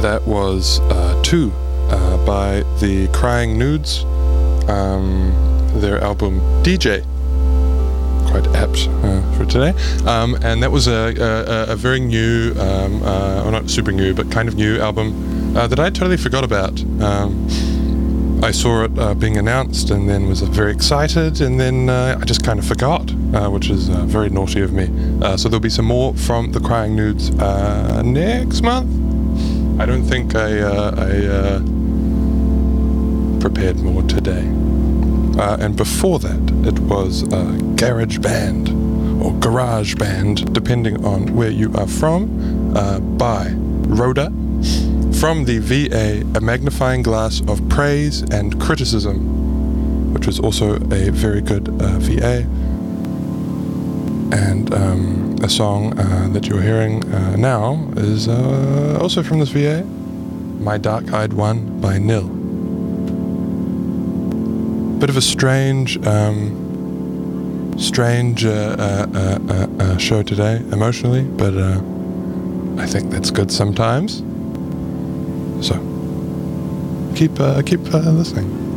That was Two by the Crying Nudes, their album DJ. Quite apt for today. And that was a very new, well, not super new, but kind of new album that I totally forgot about. I saw it being announced and then was very excited, and then I just kind of forgot, which is very naughty of me. So there'll be some more from the Crying Nudes next month. I don't think I prepared more today. And before that, it was Garage Band, or Garage Band, depending on where you are from, by Rhoda, from the VA, A Magnifying Glass of Praise and Criticism, which was also a very good VA. And a song that you're hearing now is also from this VA, My Dark-Eyed One by Nil. Bit of a strange show today, emotionally, but I think that's good sometimes. So keep listening.